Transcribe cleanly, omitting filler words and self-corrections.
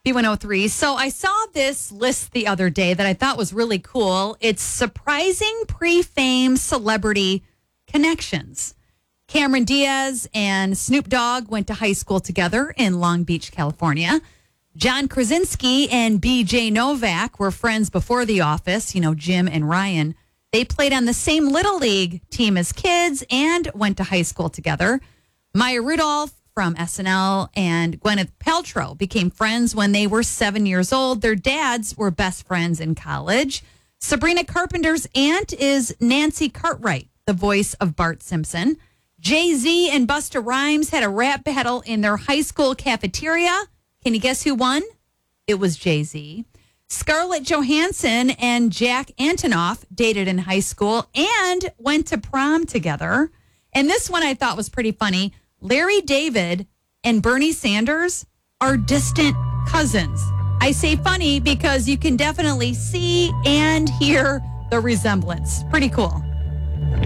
B103. So I saw this list the other day that I thought was really cool. It's surprising pre-fame celebrity connections. Cameron Diaz and Snoop Dogg went to high school together in Long Beach, California. John Krasinski and BJ Novak were friends before The Office, Jim and Ryan. They played on the same Little League team as kids and went to high school together. Maya Rudolph from SNL and Gwyneth Paltrow became friends when they were 7 years old. Their dads were best friends in college. Sabrina Carpenter's aunt is Nancy Cartwright, the voice of Bart Simpson. Jay-Z and Busta Rhymes had a rap battle in their high school cafeteria. Can you guess who won? It was Jay-Z. Scarlett Johansson and Jack Antonoff dated in high school and went to prom together. And this one I thought was pretty funny. Larry David and Bernie Sanders are distant cousins. I say funny because you can definitely see and hear the resemblance. Pretty cool.